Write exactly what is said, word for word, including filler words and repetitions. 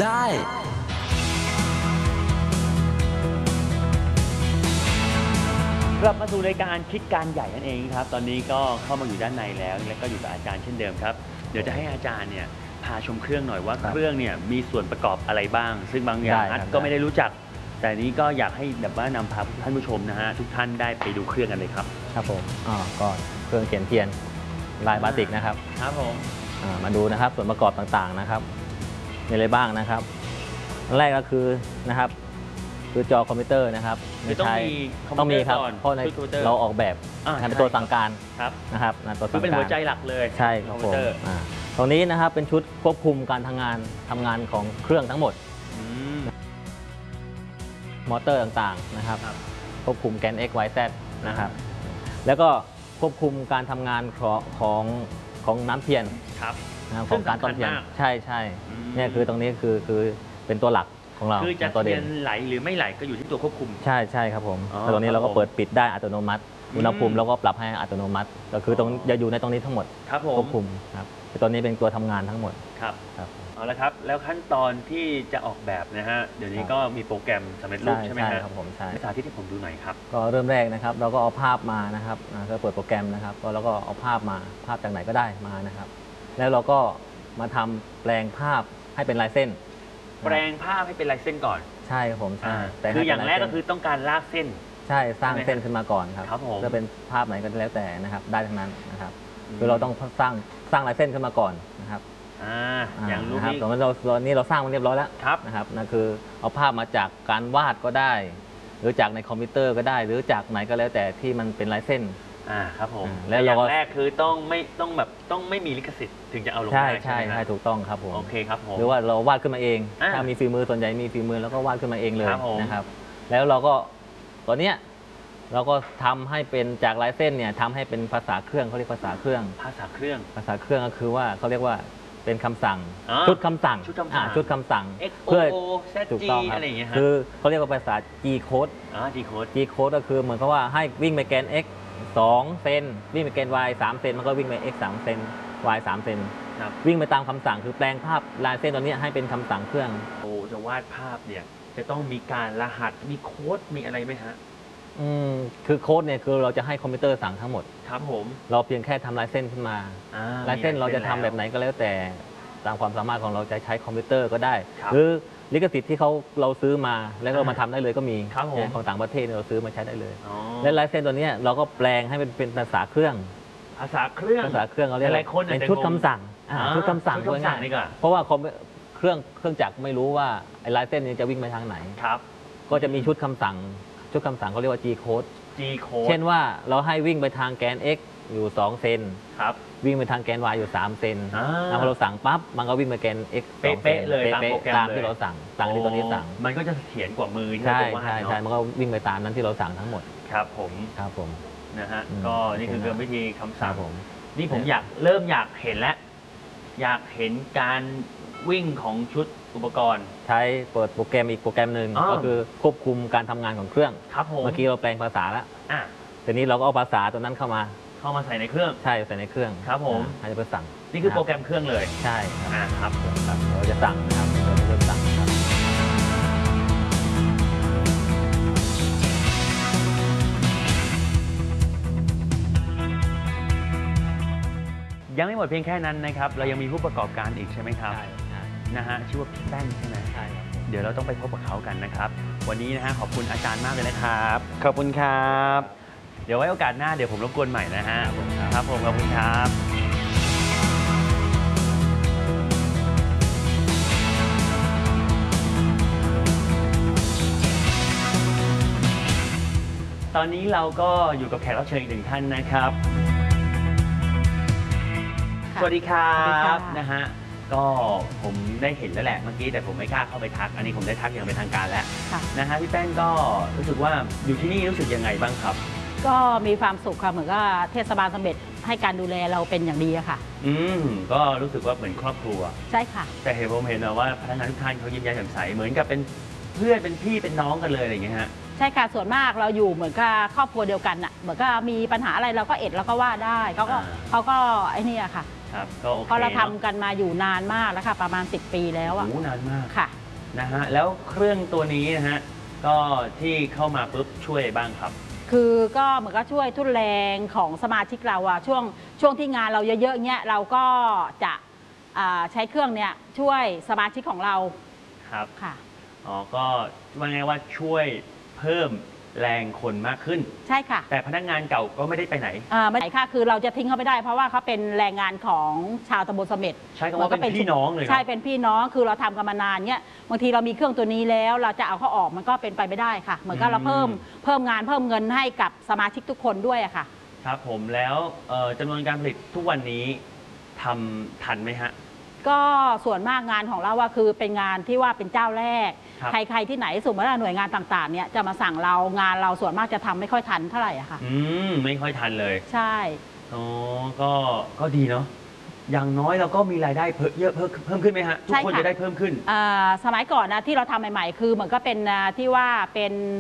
ได้กลับมาสู่รายการคิดการใหญ่นั่นเองครับตอนนี้ก็เข้ามาอยู่ด้านในแล้วและก็อยู่กับอาจารย์เช่นเดิมครับเดี๋ยวจะให้อาจารย์เนี่ยพาชมเครื่องหน่อยว่าเครื่องเนี่ยมีส่วนประกอบอะไรบ้างซึ่งบางอย่างอัดก็ไม่ได้รู้จักแต่นี้ก็อยากให้แบบว่านำพาท่านผู้ชมนะฮะทุกท่านได้ไปดูเครื่องกันเลยครับครับผมอ๋อก็เครื่องเขียนเทียนลายบาติกนะครับครับผมมาดูนะครับส่วนประกอบต่างๆนะครับมีอะไรบ้างนะครับอันแรกก็คือนะครับคือจอคอมพิวเตอร์นะครับไม่ใช่ต้องมีครับเพราะเราออกแบบเป็นตัวสั่งการนะครับตัวสั่งการเป็นหัวใจหลักเลยใช่ครับผมตรงนี้นะครับเป็นชุดควบคุมการทำงานทำงานของเครื่องทั้งหมดมอเตอร์ต่างๆนะครับควบคุมแกน X Y Z นะครับแล้วก็ควบคุมการทำงานของของของน้ำเทียนของการต้นเทียนใช่ใช่เนี่ยคือตรงนี้คือคือเป็นตัวหลักของเราคือจะเทียนไหลหรือไม่ไหลก็อยู่ที่ตัวควบคุมใช่ใช่ครับผมแต่ตรงนี้เราก็เปิดปิดได้อัตโนมัติอุณหภูมิเราก็ปรับให้อัตโนมัติก็คือตรงจะอยู่ในตรงนี้ทั้งหมดควบคุมครับตัวนี้เป็นตัวทำงานทั้งหมดครับครับเอาละครับแล้วขั้นตอนที่จะออกแบบนะฮะเดี๋ยวนี้ก็มีโปรแกรมสำเร็จรูปใช่ไหมครับผมใช่สาธิตให้ผมดูหน่อยครับก็เริ่มแรกนะครับเราก็เอาภาพมานะครับก็เปิดโปรแกรมนะครับก็แล้วก็เอาภาพมาภาพจากไหนก็ได้มานะครับแล้วเราก็มาทำแปลงภาพให้เป็นลายเส้นแปลงภาพให้เป็นลายเส้นก่อนใช่ครับผมใช่แต่คืออย่างแรกก็คือต้องการลากเส้นใช่สร้างเส้นขึ้นมาก่อนครับจะเป็นภาพไหนก็แล้วแต่นะครับได้ทั้งนั้นนะครับคือเราต้องสร้างสร้างลายเส้นขึ้นมาก่อนนะครับอ่าอย่างรูปนี้ตอนนี้เราตอนนี้เราสร้างมันเรียบร้อยแล้วนะครับนั่นคือเอาภาพมาจากการวาดก็ได้หรือจากในคอมพิวเตอร์ก็ได้หรือจากไหนก็แล้วแต่ที่มันเป็นลายเส้นอ่าครับผมแล้วอย่างแรกคือต้องไม่ต้องแบบต้องไม่มีลิขสิทธิ์ถึงจะเอาลงได้ใช่ใช่ใช่ถูกต้องครับผมโอเคครับผมหรือว่าเราวาดขึ้นมาเองถ้ามีฝีมือส่วนใหญ่มีฝีมือแล้วก็วาดขึ้นมาเองเลยนะครับแล้วเราก็ตอนเนี้ยเราก็ทำให้เป็นจากลายเส้นเนี่ยทำให้เป็นภาษาเครื่องเขาเรียกภาษาเครื่องภาษาเครื่องภาษาเครื่องก็คือว่าเขาเรียกว่าเป็นคำสั่งชุดคำสั่งชุดคำสั่งเพื่อถูกต้องครับคือเขาเรียกว่าภาษา G code G code G code ก็คือเหมือนกับว่าให้วิ่งไปแกน x สองเซนวิ่งไปแกน y สามเซนมันก็วิ่งไป x สามเซน y สามเซนวิ่งไปตามคำสั่งคือแปลงภาพลายเส้นตัวนี้ให้เป็นคำสั่งเครื่องโอ้จะวาดภาพเนี่ยจะต้องมีการรหัสมีโค้ดมีอะไรไหมฮะอืมคือโค้ดเนี่ยคือเราจะให้คอมพิวเตอร์สั่งทั้งหมดครับผมเราเพียงแค่ทำลายเส้นขึ้นมาลายเส้นเราจะทำแบบไหนก็แล้วแต่ตามความสามารถของเราจะใช้คอมพิวเตอร์ก็ได้หรือลิขสิทธิ์ที่เขาเราซื้อมาแล้วก็มาทำได้เลยก็มีของต่างประเทศเราซื้อมาใช้ได้เลยและลายเส้นตัวนี้เราก็แปลงให้เป็นภาษาเครื่องภาษาเครื่องภาษาเครื่องเราเรียกเป็นชุดคำสั่งชุดคำสั่งด้วยง่ายเพราะว่าเครื่องเครื่องจักรไม่รู้ว่าไอ้ลายเส้นนี้จะวิ่งไปทางไหนครับก็จะมีชุดคำสั่งชุดคำสั่งเขาเรียกว่า G code G code เช่นว่าเราให้วิ่งไปทางแกน x อยู่สองเซนครับวิ่งไปทางแกน y อยู่สามเซนแล้วพอเราสั่งปั๊บมันก็วิ่งไปแกน x เป๊ะเลยตามโปรแกรมตามที่เราสั่งตามที่ตัวนี้สั่งมันก็จะเขียนกว่ามือใช่ใช่ใช่มันก็วิ่งไปตามนั้นที่เราสั่งทั้งหมดครับผมครับผมนะฮะก็นี่คือวิธีคำสั่งผมนี่ผมอยากเริ่มอยากเห็นแล้วอยากเห็นการวิ่งของชุดอุปกรณ์ใช้เปิดโปรแกรมอีกโปรแกรมหนึ่งก็คือควบคุมการทำงานของเครื่องครับผมเมื่อกี้เราแปลงภาษาแล้วทีนี้เราก็เอาภาษาตัวนั้นเข้ามาเข้ามาใส่ในเครื่องใช่ใส่ในเครื่องครับผมให้ไปสั่งนี่คือโปรแกรมเครื่องเลยใช่ครับครับเราจะสั่งนะครับเราจะเริ่มสั่งครับยังไม่หมดเพียงแค่นั้นนะครับเรายังมีผู้ประกอบการอีกใช่ไหมครับใช่นะฮะชื่อว่าพี่แป้นใช่ไหมใช่เดี๋ยวเราต้องไปพบกับเขากันนะครับวันนี้นะฮะขอบคุณอาจารย์มากเลยนะครับขอบคุณครับเดี๋ยวไว้โอกาสหน้าเดี๋ยวผมรบกวนใหม่นะฮะครับผมขอบคุณครับตอนนี้เราก็อยู่กับแขกรับเชิญอีกหนึ่งท่านนะครับสวัสดีครับนะฮะก็ผมได้เห็นแล้วแหละเมื่อกี้แต่ผมไม่กล้าเข้าไปทักอันนี้ผมได้ทักอย่างเป็นทางการแล้วนะฮะพี่แป้งก็รู้สึกว่าอยู่ที่นี่รู้สึกยังไงบ้างครับก็มีความสุขค่ะเหมือนก็เทศบาลเสม็ดให้การดูแลเราเป็นอย่างดีอะค่ะอืมก็รู้สึกว่าเหมือนครอบครัวใช่ค่ะแต่เห็นผมเห็นว่าพนักงานทุกท่านเขายิ้มแย้มแจ่มใสเหมือนกับเป็นเพื่อนเป็นพี่เป็นน้องกันเลยอะไรอย่างเงี้ยฮะใช่ค่ะส่วนมากเราอยู่เหมือนกับครอบครัวเดียวกันอะเหมือนก็มีปัญหาอะไรเราก็เอ็ดเราก็ว่าได้เขาก็เขาก็ไอ้นี่อะค่ะครับก็โอเคเพราะเราทำนอะกันมาอยู่นานมากแล้วค่ะประมาณ สิบ ปีแล้วอะโอ้นานมากค่ะนะฮะแล้วเครื่องตัวนี้นะฮะก็ที่เข้ามาปุ๊บช่วยบ้างครับคือก็เหมือนก็ช่วยทุนแรงของสมาชิกเราอะช่วงช่วงที่งานเราเยอะๆเงี้ยเราก็จะอ่าใช้เครื่องเนี้ยช่วยสมาชิกของเราครับค่ะอ๋อก็ว่าไงว่าช่วยเพิ่มแรงคนมากขึ้นใช่ค่ะแต่พนักงานเก่าก็ไม่ได้ไปไหนอ่าไม่ใช่ค่ะคือเราจะทิ้งเขาไม่ได้เพราะว่าเขาเป็นแรงงานของชาวตำบลเสม็ดใช้คำว่าเป็นพี่น้องเลยเนอะใช่เป็นพี่น้องคือเราทำกันมานานเนี้ยบางทีเรามีเครื่องตัวนี้แล้วเราจะเอาเขาออกมันก็เป็นไปไม่ได้ค่ะ เหมือนกับเราเพิ่มเพิ่มงานเพิ่มเงินให้กับสมาชิกทุกคนด้วยอะค่ะครับผมแล้วเอ่อจำนวนการผลิตทุกวันนี้ทำทันไหมฮะก็ส่วนมากงานของเราว่าคือเป็นงานที่ว่าเป็นเจ้าแรกครับใครๆที่ไหนสมมติว่าหน่วยงานต่างๆเนี่ยจะมาสั่งเรางานเราส่วนมากจะทำไม่ค่อยทันเท่าไหร่อะค่ะอืมไม่ค่อยทันเลยใช่อ๋อก็ก็ดีเนาะอย่างน้อยเราก็มีรายได้เพิ่มเยอะเพิ่มเพิ่มขึ้นไหมฮะทุกคนจะได้เพิ่มขึ้นอ่าสมัยก่อนนะที่เราทำใหม่ๆ คือเหมือนก็เป็นอ่าที่ว่าเป็น